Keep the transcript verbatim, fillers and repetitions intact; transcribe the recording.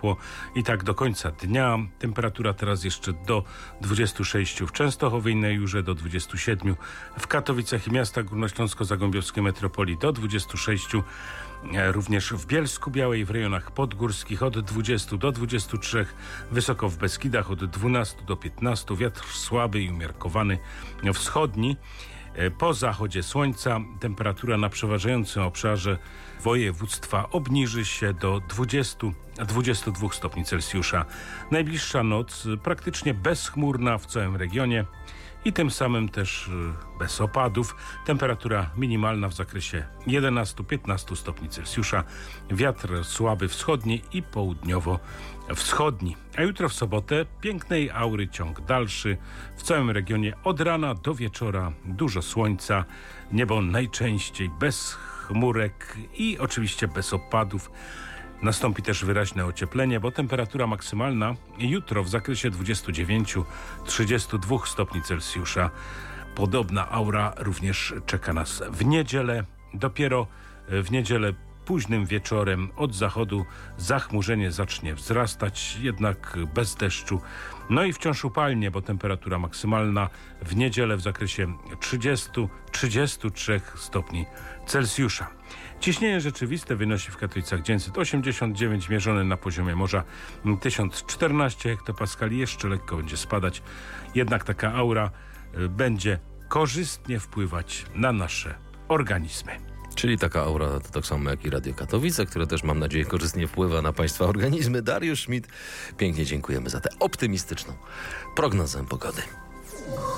ciepło i tak do końca dnia. Temperatura teraz jeszcze do dwudziestu sześciu w Częstochowie i na Jurze, do dwudziestu siedmiu w Katowicach i miastach górnośląsko-zagłębiowskiej metropolii, do dwudziestu sześciu również w Bielsku Białej, w rejonach podgórskich od dwudziestu do dwudziestu trzech, wysoko w Beskidach od dwunastu do piętnastu, wiatr słaby i umiarkowany wschodni. Po zachodzie słońca temperatura na przeważającym obszarze województwa obniży się do dwudziestu do dwudziestu dwóch stopni Celsjusza. Najbliższa noc praktycznie bezchmurna w całym regionie i tym samym też bez opadów. Temperatura minimalna w zakresie jedenastu do piętnastu stopni Celsjusza. Wiatr słaby wschodni i południowo-wschodni. A jutro w sobotę pięknej aury ciąg dalszy. W całym regionie od rana do wieczora dużo słońca. Niebo najczęściej bez chmurek i oczywiście bez opadów. Nastąpi też wyraźne ocieplenie, bo temperatura maksymalna jutro w zakresie dwudziestu dziewięciu do trzydziestu dwóch stopni Celsjusza. Podobna aura również czeka nas w niedzielę. Dopiero w niedzielę późnym wieczorem od zachodu zachmurzenie zacznie wzrastać, jednak bez deszczu. No i wciąż upalnie, bo temperatura maksymalna w niedzielę w zakresie trzydziestu do trzydziestu trzech stopni Celsjusza. Ciśnienie rzeczywiste wynosi w Katowicach dziewięćset osiemdziesiąt dziewięć, mierzone na poziomie morza tysiąc czternaście hektopaskali. Jeszcze lekko będzie spadać, jednak taka aura będzie korzystnie wpływać na nasze organizmy. Czyli taka aura to tak samo jak i Radio Katowice, które też, mam nadzieję, korzystnie wpływa na Państwa organizmy. Dariusz Schmidt, pięknie dziękujemy za tę optymistyczną prognozę pogody.